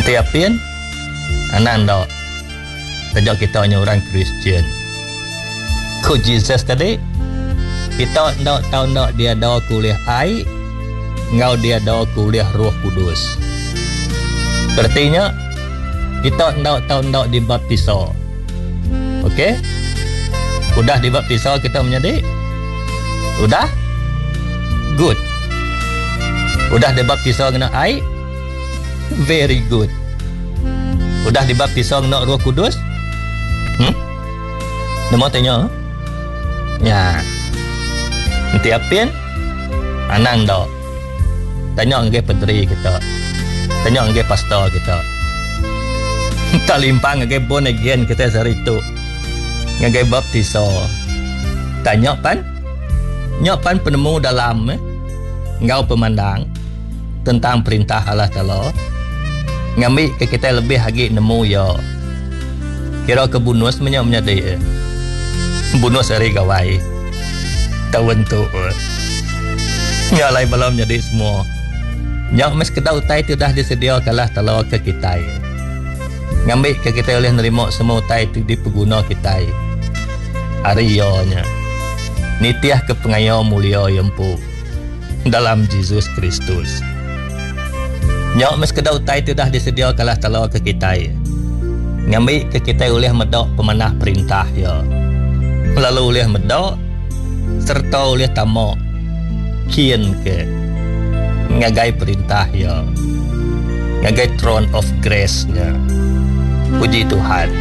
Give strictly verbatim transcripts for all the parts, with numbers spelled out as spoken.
Tiapin ananda tajak kita hanya orang Kristian. Ku Jesus tadi kita nak tahu nak dia ada kuliah air, ngau dia ada kuliah Roh Kudus. Artinya kita nak tahu nak dibaptiso. Okey? Udah dibaptiso kita menjadi? Udah? Good. Udah dibaptiso kena air? Very good. Udah dibaptiso kena Roh Kudus? Hmm? Nama tanya? Ya. Nanti apin? Anang dah. Tanya dengan pedri kita. Tanya dengan pastor kita. Tak limpang dengan born again kita sehari itu. Dengan baptiso. Tanya pan? Nyak pan penemu dalam eh? Ngau pemandang tentang perintah Allah Ta'ala. Ngambil ke kita lebih lagi nemu ya. Kira ke bonus menyak menjadi eh. Bonus hari gawai. Tawan tu eh. Nyalai belum jadi semua. Nyak mes kedau tai tu dah disedia kalah Allah ke kita eh. Ngambil ke kita boleh nerima semua tai tu di pengguna kita eh. Ariyanya nitiah ke pengayau mulia yempu dalam Yesus Kristus. Nyak mes kedau tai tu dah disedia kalah Allah ke kita eh. Ngambil ke kita boleh medok pemanah perintah ya. Lalu boleh medok serta boleh tamak kian ke ngagai perintah ya. Ngagai throne of grace nya. Puji Tuhan.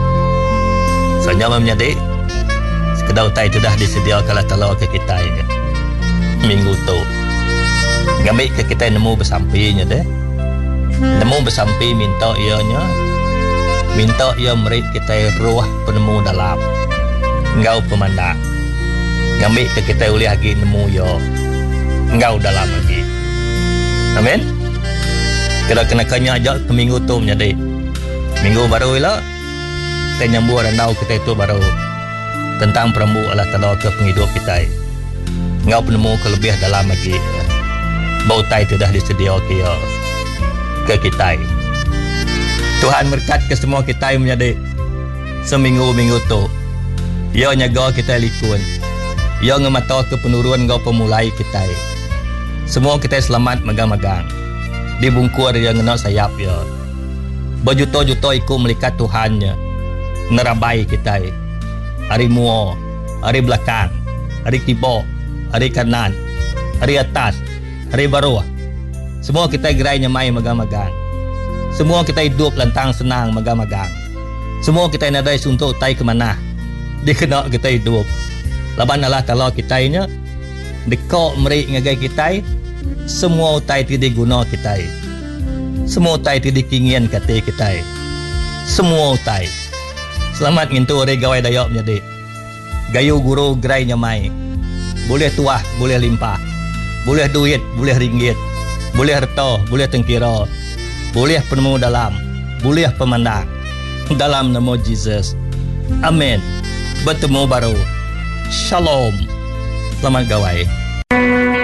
Soalnya menjadi sekedau tai tu dah disedia kalah Allah ke kita ya. Minggu tu ngambil ke kita nemu bersampinya deh. Nemu bersampi minta ianya. Minta ia merik kita roh penemu dalam engkau pemandang. Ngambil ke kita boleh lagi nemu ya engkau dalam lagi. Amin. Kena kena kanya ajak ke minggu tu menjadi minggu baru lah. Kita nyambung randau kita itu baru tentang perambu Allah Ta'ala ke penghidup kita. Engkau penemu ke lebih dalam lagi. Bau tai itu dah disedia ke ya ke kita. Tuhan berkat ke semua kita yang menjadi seminggu-minggu tu. Ia nyaga kita likun. Ia ngemata ke penurun kau pemulai kita. Semua kita selamat megang-megang. Dibungkur yang nak sayap ya. Berjuta-juta ikut melikat Tuhannya. Nerabai kita. Hari mua, hari belakang, hari tiba, hari kanan, hari atas, hari bawah. Semua kita gerai nyamai megang-megang. Semua kita hidup lantang senang megang-megang. Semua kita nadai suntuk tai ke mana. Dia kena kita hidup. Laban Allah Ta'ala kita ini dekok merik ngagai kita. Semua utai tidak guna kita. Semua utai tidak kingin kata kita. Semua utai. Selamat ngintu orang gawai dayak menjadi. Gayu guru gerai nyamai. Boleh tuah, boleh limpah. Boleh duit, boleh ringgit. Boleh harta, boleh tengkira. Boleh penemu dalam, boleh pemandang dalam nama Jesus. Amin. Bertemu baru. Shalom. Selamat gawai.